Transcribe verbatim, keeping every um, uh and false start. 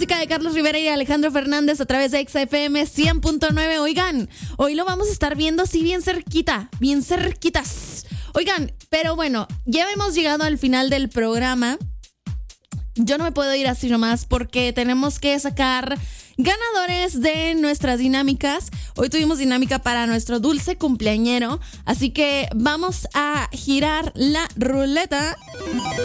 música de Carlos Rivera y Alejandro Fernández a través de Exa F M cien punto nueve. Oigan, hoy lo vamos a estar viendo así bien cerquita, bien cerquitas. Oigan, pero bueno, ya hemos llegado al final del programa. Yo no me puedo ir así nomás porque tenemos que sacar ganadores de nuestras dinámicas. Hoy tuvimos dinámica para nuestro dulce cumpleañero, así que vamos a girar la ruleta.